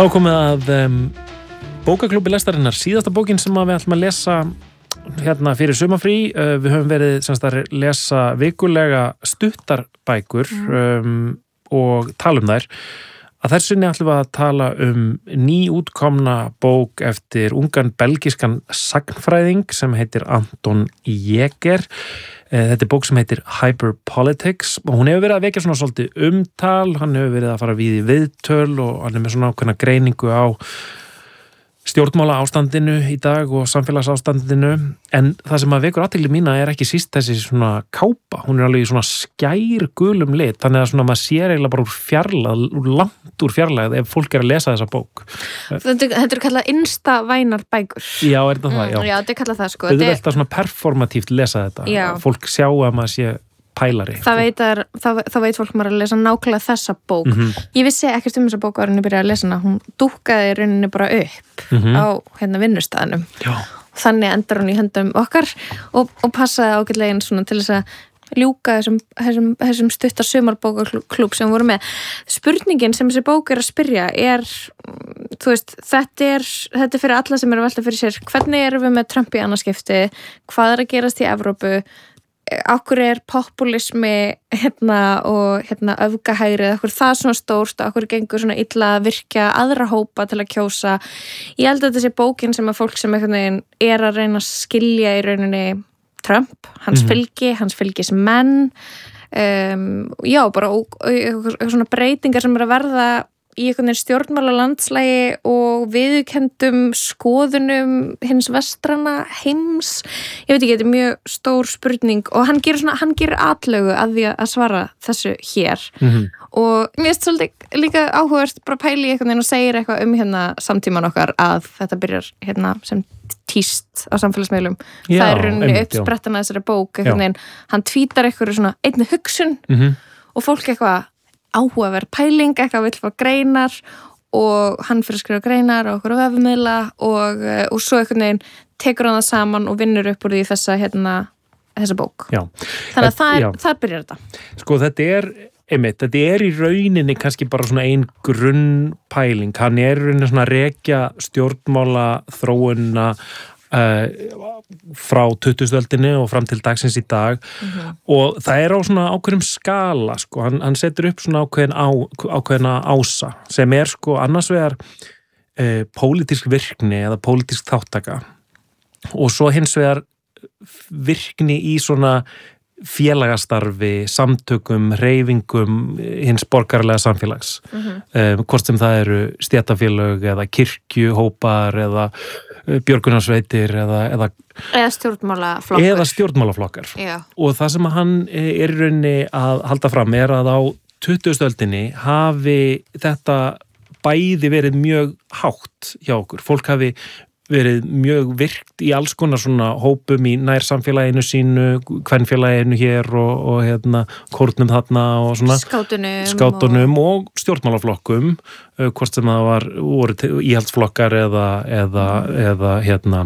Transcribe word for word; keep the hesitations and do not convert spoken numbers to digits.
Þá komið að um, bókaklúbbi lestarinnar, síðasta bókin sem við ætlum að lesa hérna fyrir sumarfrí. Uh, við höfum verið semst að lesa vikulega stuttarbækur um, og tala um þær. Að þessunni ætlum við að tala um nýútkomna bók eftir ungan belgiskan sagnfræðing sem heitir Anton Jäger. Þetta er bók sem heitir Hyperpolitics og hún hefur verið að vekja svona svolítið umtal, hann hefur verið að fara við í viðtöl og hann er með svona ákveðna greiningu á stjórnmála ástandinu í dag og samfélagsástandinu, en það sem að vekur athygli mína er ekki síst þessi svona kápa, hún er alveg í svona skær gulum lit, þannig að svona maður sér eiginlega bara úr fjarlægð, úr langt úr fjarlægð ef fólk er að lesa þessa bók. Þetta, þetta er kallað instavænar bækur. Já, er þetta það? Já, já þetta er kallað það sko. Þetta er alltaf svona performatíft lesa þetta, já. Fólk sjá að maður sé pælari. Það veit, er, það, það veit fólk maður að lesa nákvæmlega þessa bók. Mm-hmm. Ég vissi ekkert um þessa bók áður en ég byrjaði að lesa hana. Hún dúkkaði í rauninni bara upp mm-hmm. á hérna vinnustæðanum. Já. Þannig endar hún í höndum okkar og, og passaði ágætlega einn svona til þess að ljúka þessum, þessum, þessum stuttar sumarbókaklúb sem voru með. Spurningin sem þessi bók er að spyrja er, þú veist, þetta er, þetta er fyrir alla sem eru að velta fyrir sér. Hvernig erum við með Trump í annarskipti? Hvað er að gerast í Evrópu? Akkur er populismi hérna og hérna öfgahægrið, akkur það svona stórt og akkur gengur svona illa að virkja aðra hópa til að kjósa. Ég held að þetta sé bókin sem að fólk sem einhvern veginn er að reyna að skilja í rauninni Trump, hans mm-hmm. fylgi, hans fylgismenn um, já, bara og, og, og svona breytingar sem er að verða í einhvern veginn stjórnmála landslægi og viðurkenndum skoðunum hins vestrana heims. Ég veit ekki, þetta er mjög stór spurning og hann gerir svona, hann gerir atlögu að því að svara þessu hér. Mm-hmm. Og mér finnst svolítið líka áhugavert bara pæli í einhvern veginn og segir eitthvað um hérna samtíman okkar að þetta byrjar hérna sem tíst á samfélagsmiðlum. Já, það er rauninni uppsprettan að þessari bók einhvern veginn, hann tvítar eitthvað svona einni hugsun mm-hmm. og fólk eitthvað áhugaverð pæling, eitthvað vill fá greinar og hann fyrir að skrifa greinar og okkur á vefmiðla og, og svo einhvern veginn tekur hann það saman og vinnur upp úr því þessa, hérna, þessa bók. Já. Þannig að það, er, það byrjar þetta. Sko þetta er, einmitt, þetta er í rauninni kannski bara svona ein grunnpæling. Hann er í rauninni svona að rekja stjórnmála þróunna uh, frá tuttugustu öldinni og fram til dagsins í dag mm-hmm. og það er á svona ákveðnum skala sko, hann, hann setur upp svona ákveðin á, ákveðina ása sem er sko annars vegar e, pólitísk virkni eða pólitísk þáttaka og svo hins vegar virkni í svona félagastarfi, samtökum, hreyfingum hins borgarlega samfélags mm-hmm. um, hvort sem það eru stéttafélög eða kirkjuhópar eða björgunarsveitir eða, eða, eða stjórnmálaflokkar, eða stjórnmálaflokkar. Og það sem hann er í rauninni að halda fram er að á tuttugustu öldinni hafi þetta bæði verið mjög hátt hjá okkur, fólk hafi verið mjög virkt í alls konar svona hópum í nærsamfélaginu sínu, kvenfélaginu hér og, og hérna kórnum þarna og svona skátunum, skátunum og... og stjórnmálaflokkum, hvort sem það var voru íhaldsflokkar eða, eða, eða hérna